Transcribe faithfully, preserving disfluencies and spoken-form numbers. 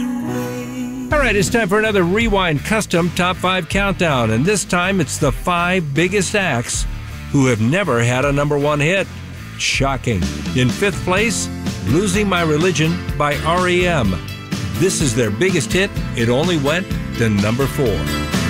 All right, it's time for another Rewind Custom Top five Countdown, and this time it's the five biggest acts who have never had a number one hit. Shocking. In fifth place, Losing My Religion by R E M. This is their biggest hit. It only went to number four.